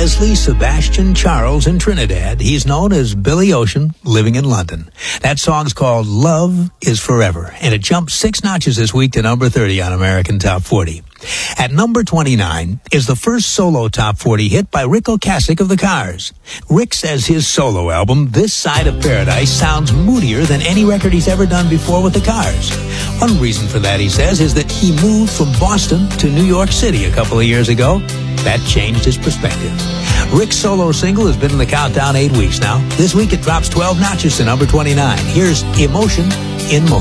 Leslie Sebastian Charles in Trinidad. He's known as Billy Ocean, living in London. That song's called Love is Forever, and it jumped 6 notches this week to number 30 on American Top 40. At number 29 is the first solo Top 40 hit by Rick Ocasek of the Cars. Rick says his solo album, This Side of Paradise, sounds moodier than any record he's ever done before with the Cars. One reason for that, he says, is that he moved from Boston to New York City a couple of years ago. That changed his perspective. Rick's solo single has been in the countdown 8 weeks now. This week it drops 12 notches to number 29. Here's Emotion in Motion.